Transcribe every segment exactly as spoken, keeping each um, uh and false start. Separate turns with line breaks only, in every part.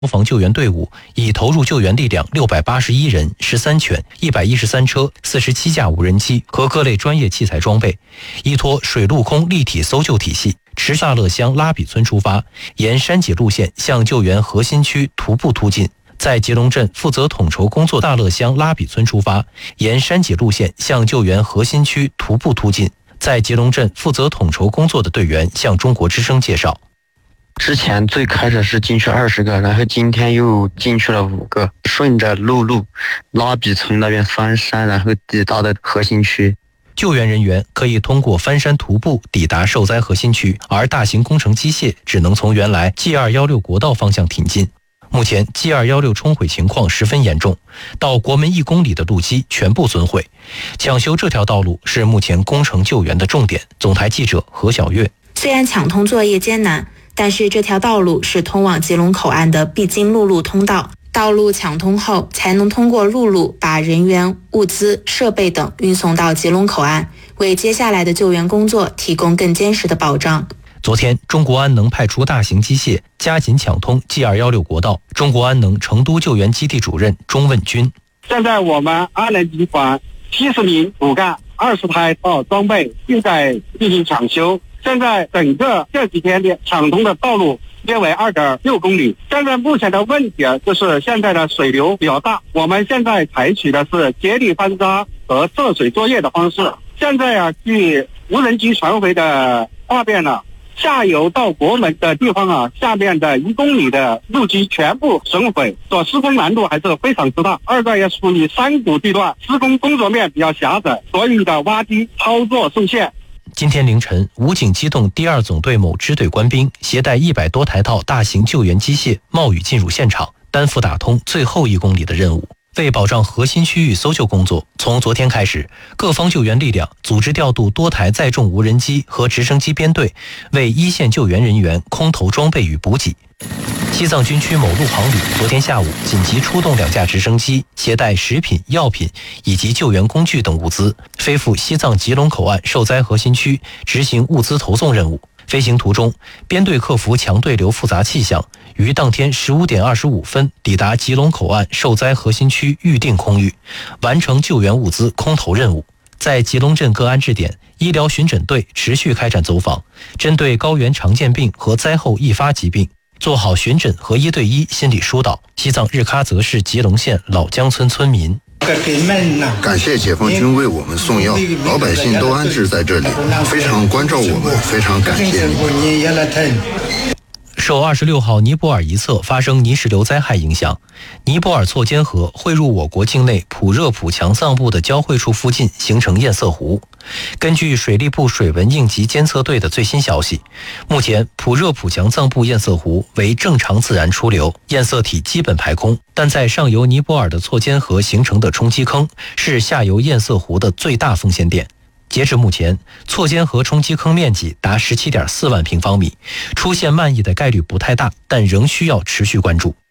防救援队伍已投入救援力量六百八十一人、十三犬、一百一十三车、四十七架无人机和各类专业器材装备，依托水陆空立体搜救体系，持大乐乡拉比村出发，沿山脊路线向救援核心区徒步突进。在吉隆镇负责统筹工作大乐乡拉比村出发，沿山脊路线向救援核心区徒步突进。在吉隆镇负责统筹工作的队员向中国之声介绍，
之前最开始是进去二十个，然后今天又进去了五个，顺着陆路拉比村那边翻山，然后抵达的核心区。
救援人员可以通过翻山徒步抵达受灾核心区，而大型工程机械只能从原来 G 二一六国道方向挺进。目前 G 二一六冲毁情况十分严重，到国门一公里的路基全部损毁。抢修这条道路是目前工程救援的重点。总台记者何小月。
虽然抢通作业艰难，但是这条道路是通往吉隆口岸的必经陆路通道。道路抢通后，才能通过陆路把人员、物资、设备等运送到吉隆口岸，为接下来的救援工作提供更坚实的保障。
昨天，中国安能派出大型机械加紧抢通 G 二一六国道。中国安能成都救援基地主任钟问军：
现在我们安能集团七十名骨干、二十台道装备正在进行抢修。现在整个这几天的抢通的道路约为 二点六公里。现在目前的问题就是现在的水流比较大，我们现在采取的是接力翻沙和涉水作业的方式。现在啊，据无人机传回的画面呢，下游到国门的地方啊，下面的一公里的路基全部损毁，所施工难度还是非常之大。二个也属于山谷地段，施工工作面比较狭窄，所以的挖机操作受限。
今天凌晨，武警机动第二总队某支队官兵携带一百多台套大型救援机械冒雨进入现场，担负打通最后一公里的任务。为保障核心区域搜救工作，从昨天开始，各方救援力量组织调度多台载重无人机和直升机编队，为一线救援人员空投装备与补给。西藏军区某陆航旅昨天下午紧急出动两架直升机，携带食品、药品以及救援工具等物资，飞赴西藏吉隆口岸受灾核心区执行物资投送任务。飞行途中，编队克服强对流复杂气象，于当天十五点二十五分抵达吉隆口岸受灾核心区预定空域，完成救援物资空投任务。在吉隆镇各安置点，医疗巡诊队持续开展走访，针对高原常见病和灾后易发疾病，做好巡诊和一对一心理疏导。西藏日喀则市吉隆县老江村村民：
感谢解放军为我们送药，老百姓都安置在这里，非常关照我们，非常感谢你。
受二十六号尼泊尔一侧发生泥石流灾害影响，尼泊尔错间河汇入我国境内普热普强藏部的交汇处附近，形成堰塞湖。根据水利部水文应急监测队的最新消息，目前普热普强藏部堰塞湖为正常自然出流，堰塞体基本排空，但在上游尼泊尔的错间河形成的冲积坑是下游堰塞湖的最大风险点。截至目前，错间河冲积坑面积达 十七点四万平方米，出现漫溢的概率不太大，但仍需要持续关注。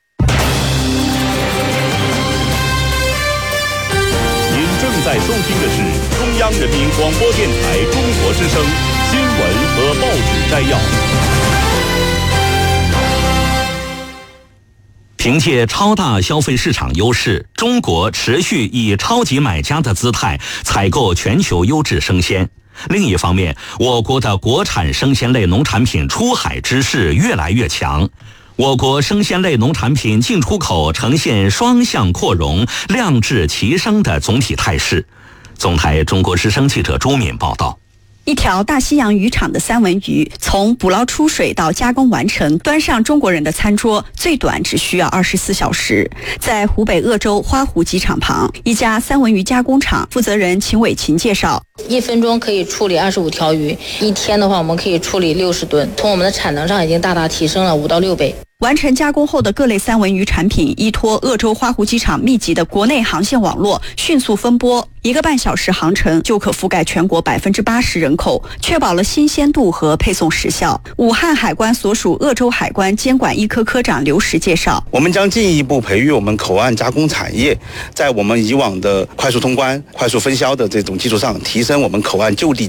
您正在收听的是中央人民广播电台中国之声新闻和报纸摘要。凭借超大消费市场优势，中国持续以超级买家的姿态采购全球优质生鲜。另一方面，我国的国产生鲜类农产品出海之势越来越强，我国生鲜类农产品进出口呈现双向扩容、量质齐升的总体态势。总台中国之声记者朱敏报道。
一条大西洋渔场的三文鱼，从捕捞出水到加工完成，端上中国人的餐桌，最短只需要二十四小时。在湖北鄂州花湖机场旁，一家三文鱼加工厂负责人秦伟琴介绍，
一分钟可以处理二十五条鱼，一天的话我们可以处理六十吨，从我们的产能上已经大大提升了五到六倍。
完成加工后的各类三文鱼产品，依托鄂州花湖机场密集的国内航线网络，迅速分拨，一个半小时航程就可覆盖全国百分之八十人口，确保了新鲜度和配送时效。武汉海关所属鄂州海关监管一科科长刘石介绍，
我们将进一步培育我们口岸加工产业，在我们以往的快速通关、快速分销的这种基础上，提升我们口岸就地